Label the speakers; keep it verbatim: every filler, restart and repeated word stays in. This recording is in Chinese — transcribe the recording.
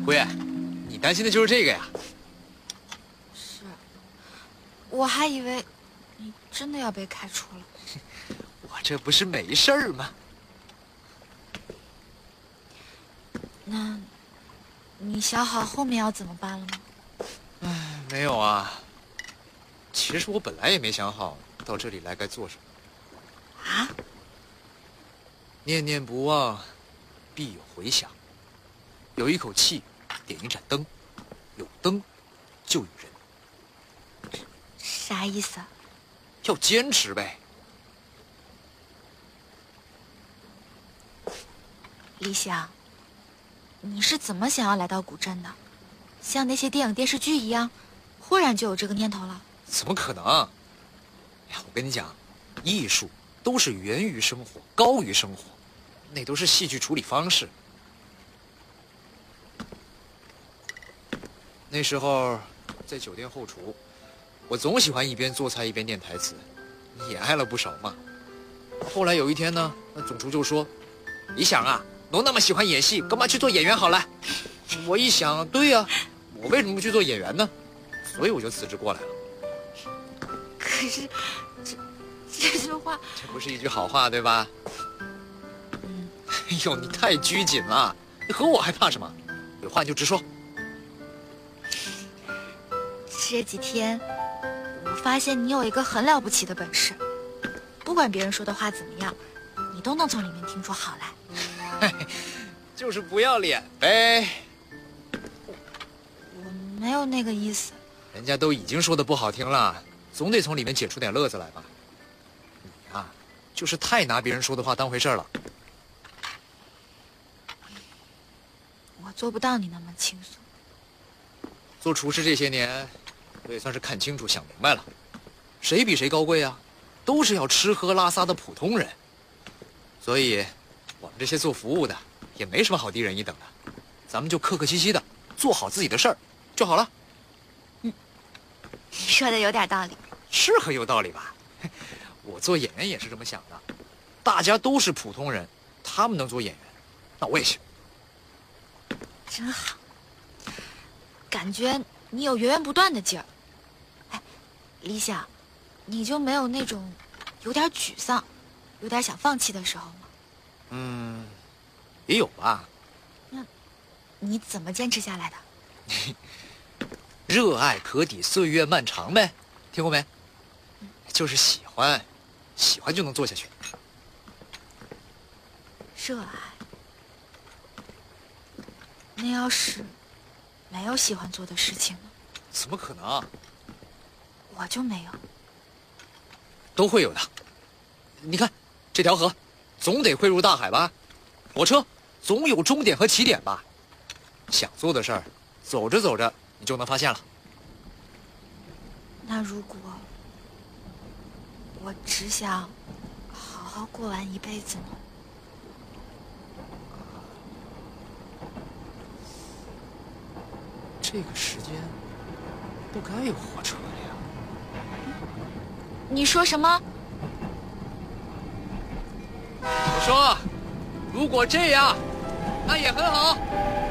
Speaker 1: 辉，你担心的就是这个呀？
Speaker 2: 是，我还以为你真的要被开除了。
Speaker 1: 我这不是没事儿吗？
Speaker 2: 那，你想好后面要怎么办了吗？
Speaker 1: 唉，没有啊。其实我本来也没想好到这里来该做什么。
Speaker 2: 啊？
Speaker 1: 念念不忘，必有回响。有一口气，点一盏灯，有灯，就有人。
Speaker 2: 啥意思啊？
Speaker 1: 要坚持呗。
Speaker 2: 李想，你是怎么想要来到古镇的？像那些电影电视剧一样，忽然就有这个念头了？
Speaker 1: 怎么可能？哎呀，我跟你讲，艺术都是源于生活，高于生活，那都是戏剧处理方式。那时候在酒店后厨，我总喜欢一边做菜一边念台词，也挨了不少骂。后来有一天呢，那总厨就说：“李想啊，都那么喜欢演戏，干嘛去做演员好了？”我一想，对呀、啊，我为什么不去做演员呢？所以我就辞职过来了。
Speaker 2: 可是，这这句话，
Speaker 1: 这不是一句好话，对吧？
Speaker 2: 嗯，
Speaker 1: 哎呦，你太拘谨了，你和我还怕什么？有话你就直说。
Speaker 2: 这几天我发现你有一个很了不起的本事，不管别人说的话怎么样，你都能从里面听出好来。
Speaker 1: 就是不要脸呗。
Speaker 2: 我没有那个意思。
Speaker 1: 人家都已经说的不好听了，总得从里面解出点乐子来吧。你啊，就是太拿别人说的话当回事了。
Speaker 2: 我做不到你那么轻松。
Speaker 1: 做厨师这些年，我也算是看清楚、想明白了，谁比谁高贵啊？都是要吃喝拉撒的普通人。所以，我们这些做服务的也没什么好低人一等的，咱们就客客气气的做好自己的事儿就好了。
Speaker 2: 你说的有点道理，
Speaker 1: 是很有道理吧？我做演员也是这么想的，大家都是普通人，他们能做演员，那我也行。
Speaker 2: 真好，感觉你有源源不断的劲儿。哎，李想，你就没有那种有点沮丧、有点想放弃的时候吗？
Speaker 1: 嗯，也有吧。
Speaker 2: 那你怎么坚持下来的？
Speaker 1: 热爱可抵岁月漫长呗，听过没？就是喜欢，喜欢就能做下去。
Speaker 2: 热爱。那要是没有喜欢做的事情呢？
Speaker 1: 怎么可能？
Speaker 2: 我就没有。
Speaker 1: 都会有的。你看，这条河，总得汇入大海吧？火车总有终点和起点吧？想做的事儿，走着走着你就能发现了。
Speaker 2: 那如果我只想好好过完一辈子呢？
Speaker 1: 这个时间不该有火车的呀。
Speaker 2: 你说什么？
Speaker 1: 我说，如果这样，那也很好。